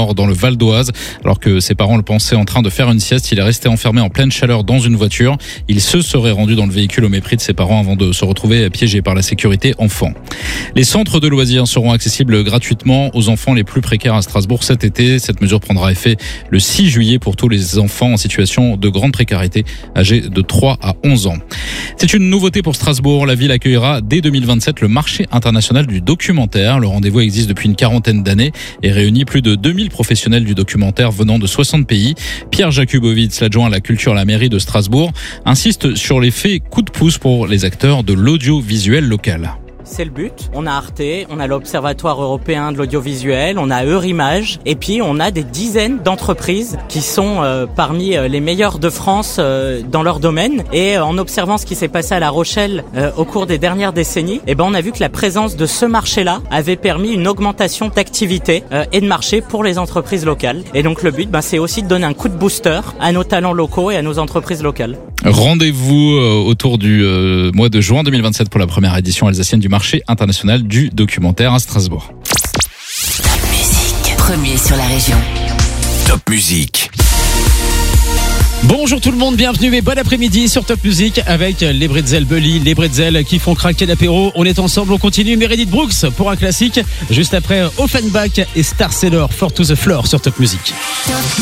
mort dans le Val d'Oise. Alors que ses parents le pensaient en train de faire une sieste, il est resté enfermé en pleine chaleur dans une voiture. Il se serait rendu dans le véhicule au mépris de ses parents avant de se retrouver piégé par la sécurité enfant. Les centres de loisirs seront accessibles gratuitement aux enfants les plus précaires à Strasbourg cet été. Cette mesure prendra effet le 6 juillet pour tous les enfants en situation de grande précarité âgés de 3 à 11 ans. C'est une nouveauté pour Strasbourg. La ville accueillera dès 2027 le marché international du documentaire. Le rendez-vous existe depuis une quarantaine d'années et réunit plus de 2000 professionnels du documentaire venant de 60 pays. Pierre Jakubowicz, l'adjoint à la culture à la mairie de Strasbourg, insiste sur l'effet coup de pouce pour les acteurs de l'audiovisuel local. C'est le but. On a Arte, on a l'Observatoire européen de l'audiovisuel, on a Eurimage, et puis on a des dizaines d'entreprises qui sont parmi les meilleures de France dans leur domaine. Et en observant ce qui s'est passé à La Rochelle au cours des dernières décennies, on a vu que la présence de ce marché-là avait permis une augmentation d'activité et de marché pour les entreprises locales. Et donc le but, c'est aussi de donner un coup de booster à nos talents locaux et à nos entreprises locales. Rendez-vous autour du mois de juin 2027 pour la première édition alsacienne du marché international du documentaire à Strasbourg. Top Musique, premier sur la région. Top Musique. Bonjour tout le monde, bienvenue et bon après-midi sur Top Music avec les Bretzel Bully, les Bretzel qui font craquer l'apéro. On est ensemble, on continue. Meredith Brooks pour un classique, juste après Offenbach et Star Sailor, For to the Floor sur Top Music. Top